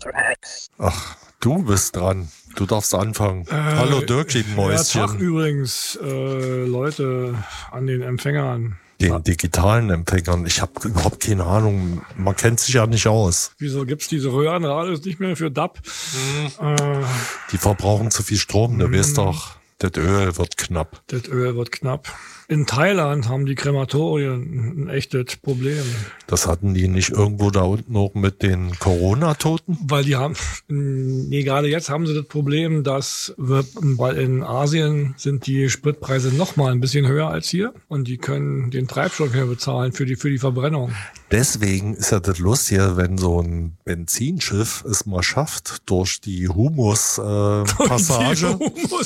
Ach, du bist dran. Du darfst anfangen. Hallo Dirkie Mäuschen. Ja, Tag übrigens, Leute an den Empfängern. Den digitalen Empfängern. Ich habe überhaupt keine Ahnung. Man kennt sich ja nicht aus. Wieso gibt's diese Röhrenradios nicht mehr für DAB? Die verbrauchen zu viel Strom. Du weißt doch, das Öl wird knapp. Das Öl wird knapp. In Thailand haben die Krematorien ein echtes Problem. Das hatten die nicht irgendwo da unten auch mit den Corona-Toten? Weil die haben, gerade jetzt haben sie das Problem, weil in Asien sind die Spritpreise noch mal ein bisschen höher als hier und die können den Treibstoff mehr bezahlen für die Verbrennung. Deswegen ist ja das Lustige, wenn so ein Benzinschiff es mal schafft, durch die Humus-Passage,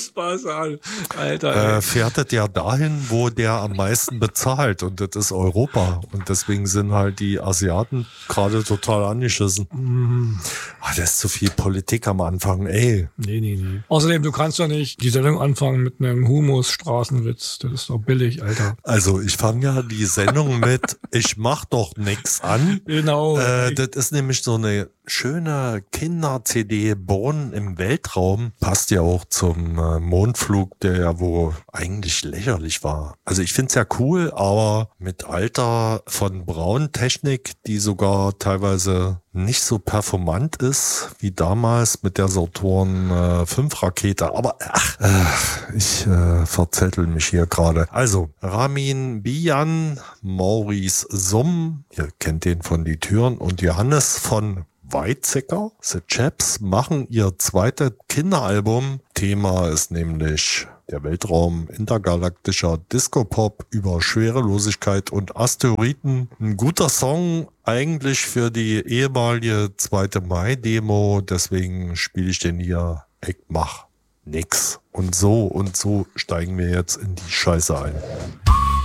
Alter. fährt das ja dahin, wo der am meisten bezahlt, und das ist Europa. Und deswegen sind halt die Asiaten gerade total angeschissen. Das ist zu viel Politik am Anfang, ey. Nee. Außerdem, du kannst doch nicht die Sendung anfangen mit einem Humus-Straßenwitz. Das ist doch billig, Alter. Also ich fange ja die Sendung mit ich mach doch nix an. Genau. Das ist nämlich so eine schöne Kinder-CD, Born im Weltraum. Passt ja auch zum Mondflug, der ja wohl eigentlich lächerlich war. Also ich find's ja cool, aber mit Alter von Braun-Technik, die sogar teilweise nicht so performant ist wie damals mit der Saturn 5 Rakete. Aber ich verzettel mich hier gerade. Also Ramin Bian, Maurice Summ, ihr kennt den von Die Türen, und Johannes von Weizsäcker. The Chaps machen ihr zweites Kinderalbum. Thema ist nämlich der Weltraum, intergalaktischer Disco-Pop über Schwerelosigkeit und Asteroiden. Ein guter Song eigentlich für die ehemalige 2. Mai-Demo. Deswegen spiele ich den hier. Ich mach nix. Und so steigen wir jetzt in die Scheiße ein.